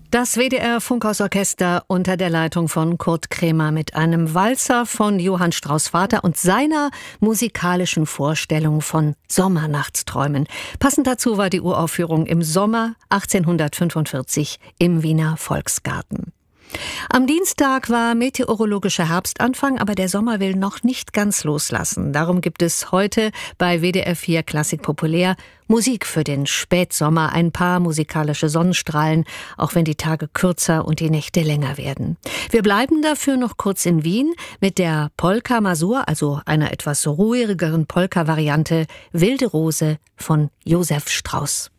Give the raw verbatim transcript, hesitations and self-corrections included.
Das W D R-Funkhausorchester unter der Leitung von Kurt Kremer mit einem Walzer von Johann Strauss Vater und seiner musikalischen Vorstellung von Sommernachtsträumen. Passend dazu war die Uraufführung im Sommer achtzehnhundertfünfundvierzig im Wiener Volksgarten. Am Dienstag war meteorologischer Herbstanfang, aber der Sommer will noch nicht ganz loslassen. Darum gibt es heute bei W D R vier Klassik Populär Musik für den Spätsommer, ein paar musikalische Sonnenstrahlen, auch wenn die Tage kürzer und die Nächte länger werden. Wir bleiben dafür noch kurz in Wien mit der Polka Mazur, also einer etwas ruhigeren Polka-Variante Wilde Rose von Josef Strauss.